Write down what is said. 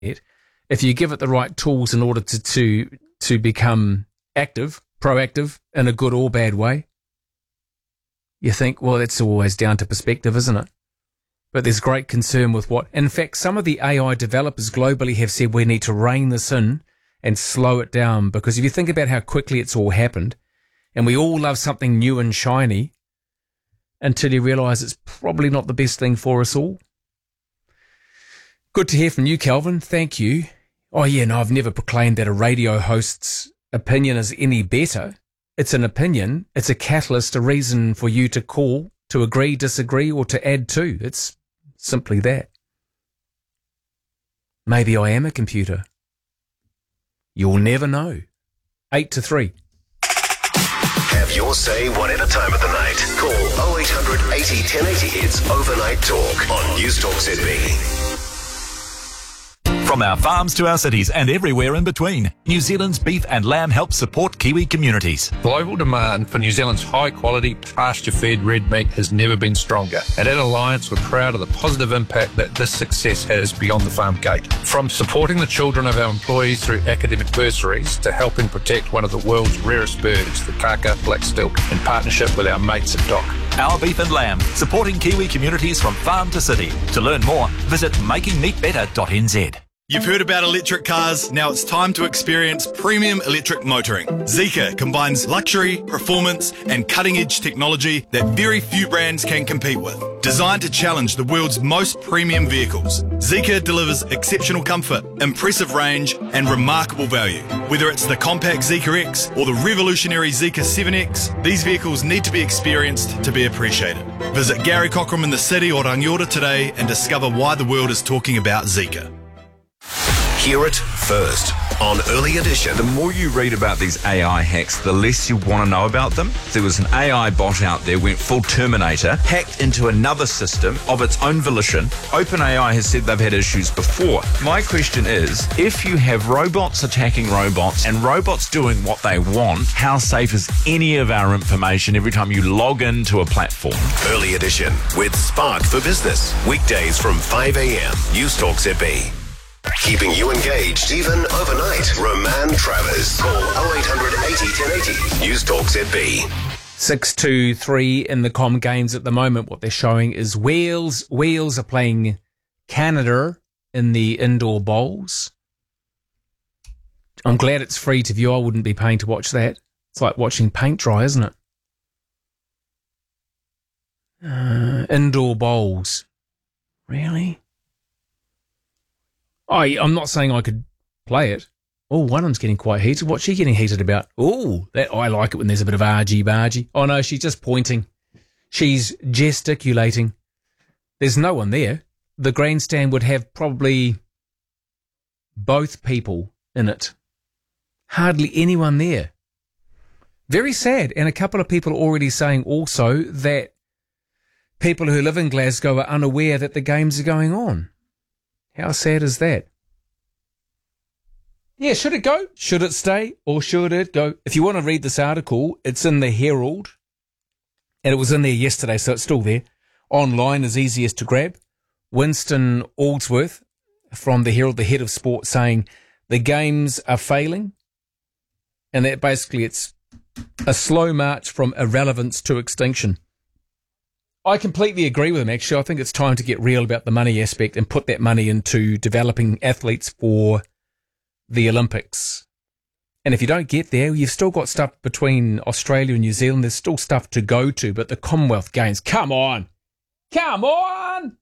if you give it the right tools in order to become active, proactive, in a good or bad way, you think, well, that's always down to perspective, isn't it? But there's great concern with in fact, some of the AI developers globally have said we need to rein this in and slow it down, because if you think about how quickly it's all happened, and we all love something new and shiny until you realise it's probably not the best thing for us all. Good to hear from you, Calvin. Thank you. Oh, yeah, no, I've never proclaimed that a radio host's opinion is any better. It's an opinion. It's a catalyst, a reason for you to call, to agree, disagree, or to add to. It's simply that. Maybe I am a computer. You'll never know. 8 to 3. Have your say one at a time of the night. Call 0800 80 1080. It's Overnight Talk on News Talk ZB. From our farms to our cities and everywhere in between, New Zealand's beef and lamb helps support Kiwi communities. Global demand for New Zealand's high-quality, pasture-fed red meat has never been stronger. And at Alliance, we're proud of the positive impact that this success has beyond the farm gate. From supporting the children of our employees through academic bursaries to helping protect one of the world's rarest birds, the kaka black stilt, in partnership with our mates at DOC. Our beef and lamb, supporting Kiwi communities from farm to city. To learn more, visit makingmeatbetter.nz. You've heard about electric cars, now it's time to experience premium electric motoring. Zeekr combines luxury, performance and cutting-edge technology that very few brands can compete with. Designed to challenge the world's most premium vehicles, Zeekr delivers exceptional comfort, impressive range and remarkable value. Whether it's the compact Zeekr X or the revolutionary Zeekr 7X, these vehicles need to be experienced to be appreciated. Visit Gary Cockram in the city or Rangiora today and discover why the world is talking about Zeekr. Hear it first on Early Edition. The more you read about these AI hacks, the less you want to know about them. There was an AI bot out there, went full Terminator, hacked into another system of its own volition. OpenAI has said they've had issues before. My question is, if you have robots attacking robots and robots doing what they want, how safe is any of our information every time you log into a platform? Early Edition with Spark for Business. Weekdays from 5 a.m. News Talk ZB. Keeping you engaged even overnight. Roman Travers. Call 0800 80 1080. News Talk ZB. 6-2-3 in the Com Games at the moment. What they're showing is Wales. Wales are playing Canada in the indoor bowls. I'm glad it's free to view. I wouldn't be paying to watch that. It's like watching paint dry, isn't it? Indoor bowls. Really? I'm not saying I could play it. Oh, one of them's getting quite heated. What's she getting heated about? Oh, I like it when there's a bit of argy-bargy. Oh, no, she's just pointing. She's gesticulating. There's no one there. The grandstand would have probably both people in it. Hardly anyone there. Very sad. And a couple of people are already saying also that people who live in Glasgow are unaware that the games are going on. How sad is that? Yeah, should it go? Should it stay? Or should it go? If you want to read this article, it's in the Herald. And it was in there yesterday, so it's still there. Online is easiest to grab. Winston Aldsworth from the Herald, the head of sport, saying the games are failing. And that basically it's a slow march from irrelevance to extinction. I completely agree with him, actually. I think it's time to get real about the money aspect and put that money into developing athletes for the Olympics. And if you don't get there, you've still got stuff between Australia and New Zealand. There's still stuff to go to, but the Commonwealth Games, come on! Come on!